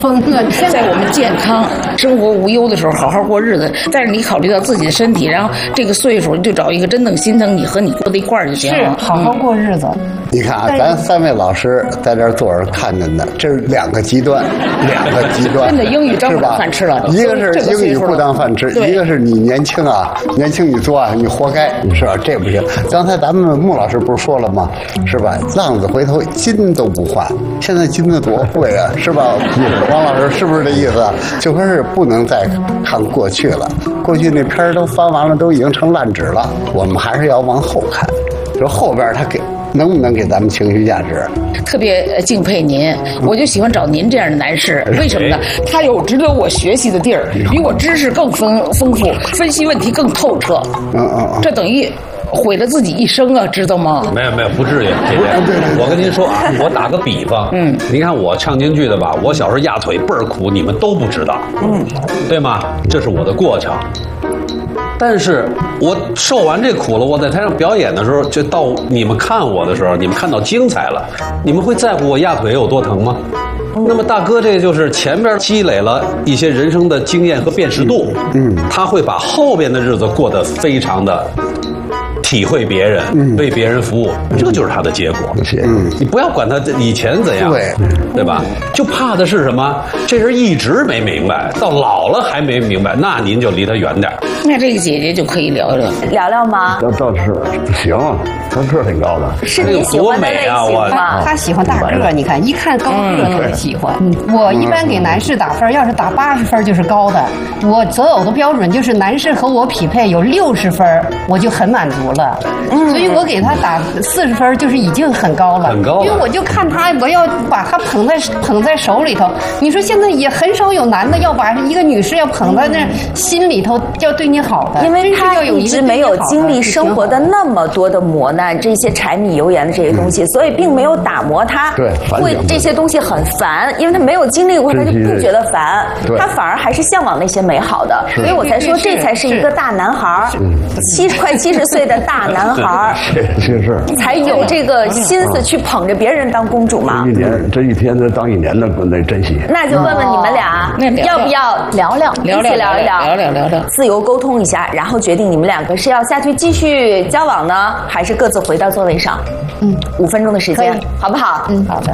在我们健康、生活无忧的时候，好好过日子。但是你考虑到自己的身体，然后这个岁数，你就找一个真正心疼你和你过在一块儿就行了。 是，好好过日子。 你看啊，咱三位老师在这儿坐着看着呢，这是两个极端， 真的英语当不当饭吃了， 一个是英语不当饭吃，一个是你年轻啊，你做啊，你活该，是吧？这不行。刚才咱们穆老师不是说了吗？是吧？浪子回头金都不换，现在金子多贵啊，是吧？王老师是不是这意思？就说是不能再看过去了，过去那片儿都翻完了，都已经成烂纸了，我们还是要往后看，说后边他能不能给咱们情绪价值？ 特别敬佩您，我就喜欢找您这样的男士。为什么呢？他有值得我学习的地儿，比我知识更丰富，分析问题更透彻。这等于毁了自己一生啊，知道吗？ 没有，不至于，姐姐。我跟您说啊，我打个比方，您看我唱京剧的吧，我小时候压腿倍儿苦，你们都不知道，对吗？这是我的过程。但是我受完这苦了，我在台上表演的时候，就到你们看我的时候，你们看到精彩了，你们会在乎我压腿有多疼吗？那么大哥，这就是前边积累了一些人生的经验和辨识度，他会把后边的日子过得非常的体会别人，为别人服务，这就是他的结果。你不要管他以前怎样，对吧？就怕的是什么？这人一直没明白，到老了还没明白，那您就离他远点。 那这个姐姐就可以聊聊吗？ 倒是行，他个儿挺高的， 是你喜欢的类型吗？ 他喜欢大个儿，你看一看高个儿就喜欢。我一般给男士打分，要是打80分就是高的。我择偶的标准就是男士和我匹配有60分，我就很满足了。所以我给他打40分，就是已经很高了。 很高。 因为我就看他，我要把他捧在手里头。你说现在也很少有男的要把一个女士要捧在那心里头，要对你好的。 因为他一直没有经历生活的那么多的磨难，这些柴米油盐的这些东西，所以并没有打磨他。 对， 会这些东西很烦，因为他没有经历过，他就不觉得烦，他反而还是向往那些美好的。所以我才说，这才是一个大男孩快70岁的大男孩， 是才有这个心思去捧着别人当公主嘛。 这一天当一年的那珍惜。 那就问问你们俩，要不要聊聊，一起聊一聊，自由沟通一下，然后决定你们两个是要下去继续交往呢，还是各自回到座位上？5分钟的时间，好不好？ 好的。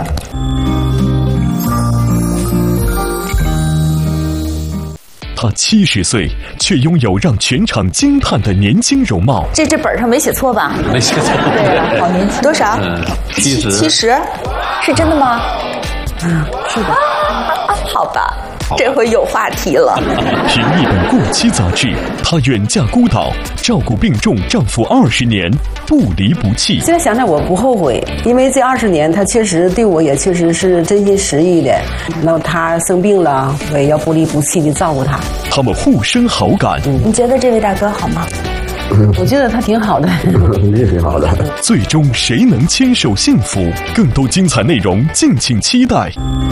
他70岁，却拥有让全场惊叹的年轻容貌。 这本上没写错吧？ 没写错。 对，好年轻。多少？70。是真的吗？ 是的。 好吧。这回有话题了。 凭一本过期杂志，她远嫁孤岛，照顾病重丈夫20年，不离不弃。 现在想想我不后悔，因为这20年他确实对我也确实是真心实意的。那他生病了，我也要不离不弃的照顾他。 他们互生好感。 你觉得这位大哥好吗？ 我觉得他挺好的， 你也挺好的。 最终谁能牵手幸福？更多精彩内容敬请期待。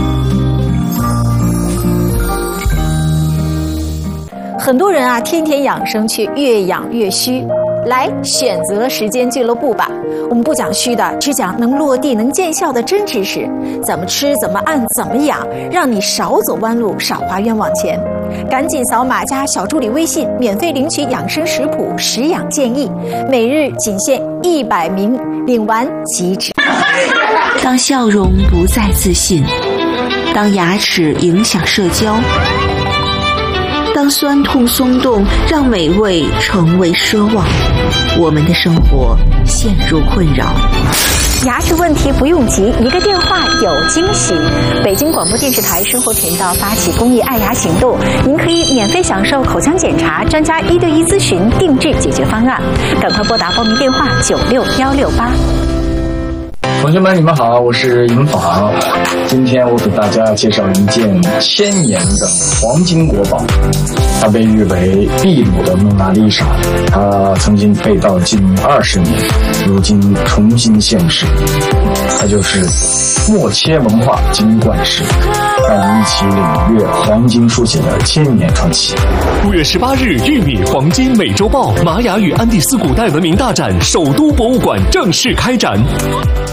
很多人啊，天天养生却越养越虚。来，选择时间俱乐部吧。我们不讲虚的，只讲能落地、能见效的真知识。怎么吃，怎么按，怎么养，让你少走弯路，少花冤枉钱。赶紧扫码加小助理微信，免费领取养生食谱、食养建议，每日仅限100名，领完即止。 当笑容不再自信，当牙齿影响社交，当酸痛松动让美味成为奢望，我们的生活陷入困扰。 牙齿问题不用急，一个电话有惊喜。北京广播电视台生活频道发起公益爱牙行动，您可以免费享受口腔检查、专家1对1咨询、定制解决方案。赶快拨打报名电话96168。 同学们，你们好，我是尹昉。今天我给大家介绍一件1000年的黄金国宝，它被誉为秘鲁的蒙娜丽莎。它曾经被盗近20年，如今重新现世。它就是默切文化金冠石。让我们一起领略黄金书写的1000年传奇。 5月18日，玉米黄金美洲豹玛雅与安第斯古代文明大展首都博物馆正式开展。